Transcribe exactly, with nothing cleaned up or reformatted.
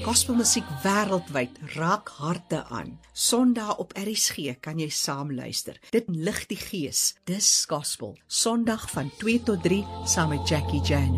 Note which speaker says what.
Speaker 1: Gospelmusiek wêreldwyd raak harte aan. Sondag op R S G kan jy saam luister. Dit lig die gees. Dis gospel. Sondag van twee tot drie saam met Jackie Jane.